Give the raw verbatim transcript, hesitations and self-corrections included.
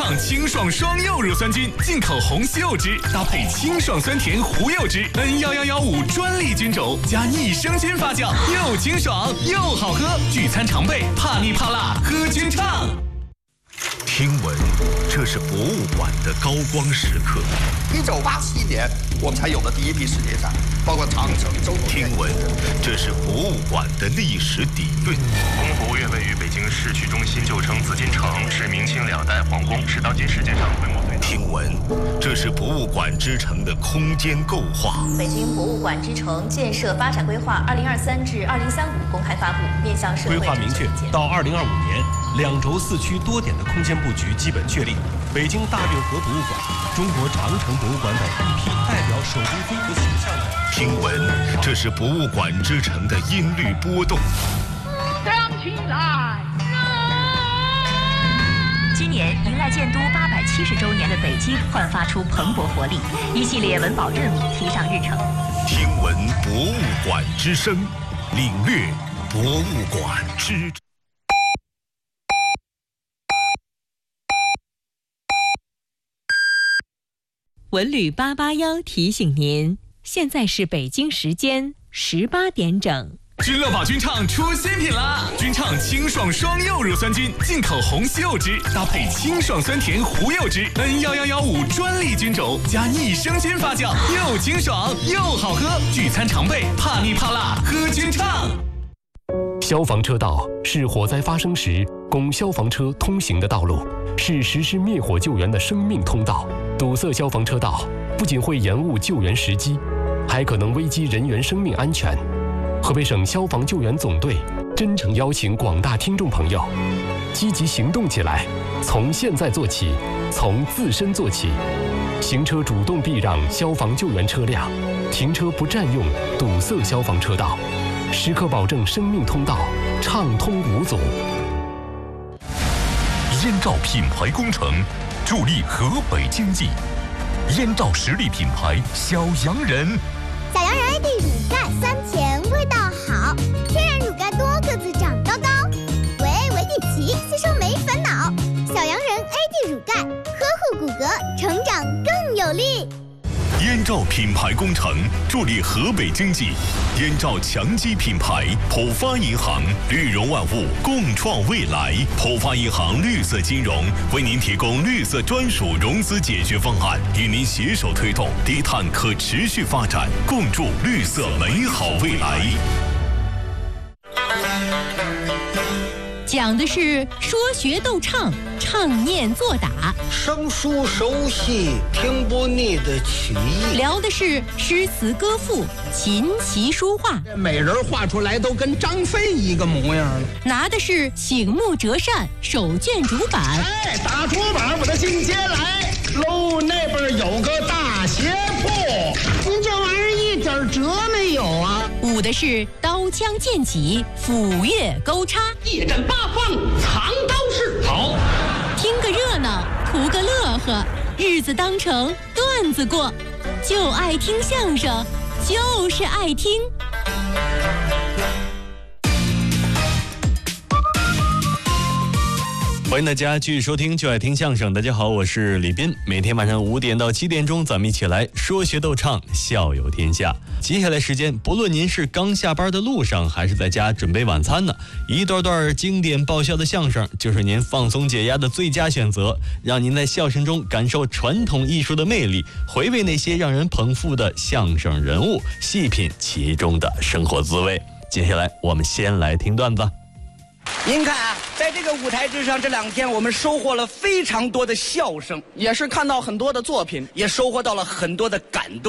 畅清爽双柚乳酸菌，进口红西柚汁搭配清爽酸甜胡柚汁 N 一一一五专利菌种加益生菌发酵，又清爽又好喝，聚餐常备，怕腻怕辣喝菌畅。 听闻这是博物馆的高光时刻。 一九八七年，我们才有了第一批世界展，包括长城、周口店。 听闻这是博物馆的历史底蕴。 故宫博物院位于北京市区中心，旧称紫禁城，是明清两代皇宫，是当今世界上规模最大。 听闻这是博物馆之城的空间构化。 北京博物馆之城建设发展规划二零二三至二零三五公开发布，面向社会。 规划明确，到二零二五年，两轴四区多点的空间布局基本确立。北京大运河博物馆、中国长城博物馆等一批代表首都飞和形象的。 听闻这是博物馆之城的音律波动。 亮起来！ 今年迎来建都八百七十周年的北京焕发出蓬勃活力，一系列文保任务提上日程。 听闻博物馆之声，领略博物馆之。 文旅八八幺提醒您，现在是北京时间十八点整。 君乐宝菌畅出新品啦！菌畅清爽双柚乳酸菌，进口红西柚汁搭配清爽酸甜胡柚汁 N 一一一五专利菌种加益生菌发酵，又清爽又好喝，聚餐常备，怕腻怕辣喝菌畅。 消防车道是火灾发生时供消防车通行的道路，是实施灭火救援的生命通道。堵塞消防车道不仅会延误救援时机，还可能危及人员生命安全。河北省消防救援总队真诚邀请广大听众朋友积极行动起来，从现在做起，从自身做起。行车主动避让消防救援车辆，停车不占用堵塞消防车道，时刻保证生命通道畅通无阻。 燕赵品牌工程助力河北经济。燕赵实力品牌小洋人， 小洋人 A D 乳钙酸甜味道好，天然乳钙多个子长高高，维维迪奇吸收没烦恼。小洋人 A D 乳钙呵护骨骼，成长更有力。 燕赵品牌工程助力河北经济。燕赵强基品牌，浦发银行，绿融万物，共创未来。浦发银行绿色金融为您提供绿色专属融资解决方案，与您携手推动低碳可持续发展，共筑绿色美好未来。 讲的是说学逗唱，唱念做打， 生疏熟悉，听不腻的曲艺。 聊的是诗词歌赋，琴棋书画。 美人画出来都跟张飞一个模样了。 拿的是醒目折扇，手卷竹板。 哎，打竹板我的进阶来喽，那边有个大斜铺，您这玩意儿一点辙没有啊！ 舞的是刀枪剑戟，斧钺钩叉， 一阵八方藏刀式。好， 听个热闹，图个乐呵，日子当成段子过，就爱听相声，就是爱听。 欢迎大家继续收听就爱听相声。大家好，我是李斌。每天晚上五点到七点钟，咱们一起来说学逗唱，笑有天下。接下来时间，不论您是刚下班的路上，还是在家准备晚餐呢，一段段经典爆笑的相声就是您放松解压的最佳选择，让您在笑声中感受传统艺术的魅力，回味那些让人捧腹的相声人物，细品其中的生活滋味。接下来我们先来听段子。 您看啊，在这个舞台之上，这两天我们收获了非常多的笑声，也是看到很多的作品，也收获到了很多的感动。